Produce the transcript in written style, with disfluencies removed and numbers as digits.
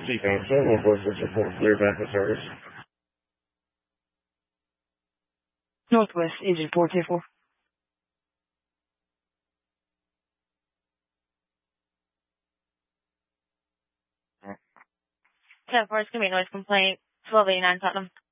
Seafoam 714 report clear back to service. Northwest, Agent 424. Ten 4 is going to be a noise complaint, 1289 Putnam.